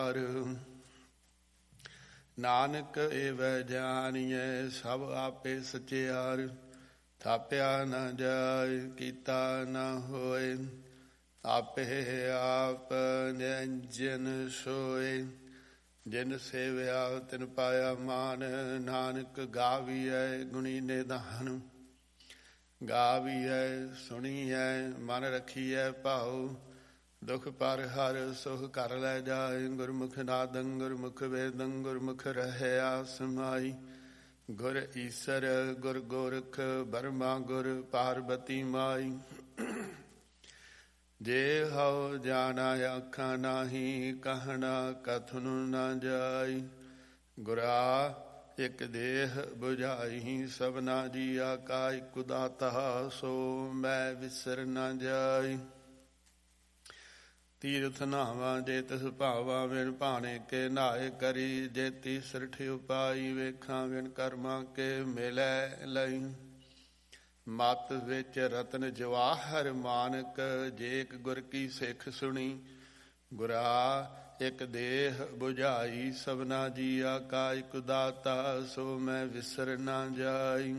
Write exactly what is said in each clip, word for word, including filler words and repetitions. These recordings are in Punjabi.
ਪਿਆਰ। ਨਾਨਕ ਏਵੈ ਜਾਣੀਐ ਸਭ ਆਪੇ ਸਚਿਆਰ। ਥਾਪਿਆ ਨਾ ਜਾਇ ਕੀਤਾ ਨਾ ਹੋਏ, ਆਪੇ ਆਪ ਨਿਰੰਜਨ ਸੋਏ। ਜਿਨ ਸੇਵਿਆ ਤਿਨ ਪਾਇਆ ਮਾਨ, ਨਾਨਕ ਗਾਵੀਐ ਗੁਣੀ ਨਿਧਾਨ। ਗਾਵੀਐ ਸੁਣੀਐ ਮਨ ਰਖੀਐ ਭਾਉ, ਦੁਖ ਪਰ ਹਰ ਸੁਖ ਕਰ ਲੈ ਜਾਏ। ਗੁਰਮੁਖ ਨਾਦੰ ਗੁਰਮੁਖ ਵੇਦੰ ਗੁਰਮੁਖ ਰਹਿਆ ਸਮਾਈ। ਗੁਰ ਈਸਰ ਗੁਰ ਗੋਰਖ ਬਰਮਾ ਗੁਰ ਪਾਰਬਤੀ ਮਾਈ। ਜੇ ਹਉ ਜਾਣਾ ਆਖਾਂ ਨਾਹੀ, ਕਹਿਣਾ ਕਥਨੁ ਨਾ ਜਾਈ। ਗੁਰਾ ਇਕ ਦੇਹ ਬੁਝਾਈ, ਸਭਨਾ ਜੀਆ ਕਾ ਇਕੁ ਦਾਤਾ। ਸੋ ਮੈਂ ਵਿਸਰ ਨਾ ਜਾਈ। ਤੀਰਥ ਨਾਵਾਂ ਜੇ ਤਿਸ ਭਾਵਾ, ਵਿਣ ਭਾਣੇ ਕੇ ਨਾਏ ਕਰੀ। ਜੇ ਤੀਸਰਠ ਉਪਾਈ, ਵੇਖਾਂ ਵਿਣ ਕਰਮਾਂ ਕੇ ਮਿਲੈ ਲਈ। ਮਤ ਵਿੱਚ ਰਤਨ ਜਵਾਹਰ ਮਾਨਕ, ਜੇ ਇਕ ਗੁਰ ਕੀ ਸਿੱਖ ਸੁਣੀ। ਗੁਰਾ ਇਕ ਦੇਹ ਬੁਝਾਈ, ਸਭਨਾ ਜੀਆ ਕਾ ਇਕੁ ਦਾਤਾ। ਸੋ ਮੈਂ ਵਿਸਰ ਨਾ ਜਾਈ।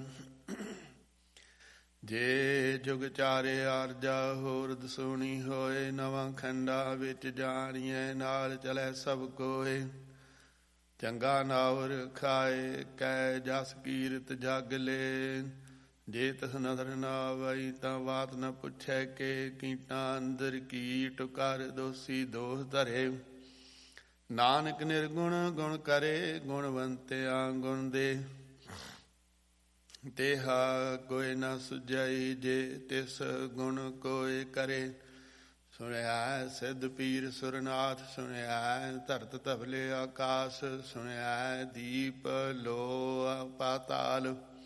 ਜੇ ਜੁਗ ਚਾਰੇ ਆਰਜਾ ਹੋਰ ਦਸੂਣੀ ਹੋਏ, ਨਵਾਂ ਖੰਡਾ ਵਿੱਚ ਜਾਣੀਐ ਨਾਲ ਚਲੈ ਸਭ ਕੋਏ। ਚੰਗਾ ਨਾਵਰ ਖਾਏ ਕੈ ਜਸ ਕੀਰਤ ਜਗ ਲੈ। ਜੇ ਤਿਸ ਨਦਰ ਨਾ ਆਵਈ, ਤਾਂ ਬਾਤ ਨ ਪੁੱਛੈ ਕੇ। ਕੀਟਾਂ ਅੰਦਰ ਕੀਟ ਕਰ ਦੋਸੀ ਦੋਸ ਧਰੇ। ਨਾਨਕ ਨਿਰਗੁਣ ਗੁਣ ਕਰੇ, ਗੁਣਵੰਤਿਆ ਗੁਣ ਦੇ। ਤੇਹਾ ਕੋਈ ਨਾ ਸੁਝਈ, ਜੇ ਤਿਸ ਗੁਣ ਕੋਈ ਕਰੇ। ਸੁਣਿਆ ਸਿੱਧ ਪੀਰ ਸੁਰਨਾਥ, ਸੁਣਿਆ ਧਰਤ ਧਵਲੇ ਆਕਾਸ। ਸੁਣਿਆ ਦੀਪ ਲੋ ਪਾਤਾਲ।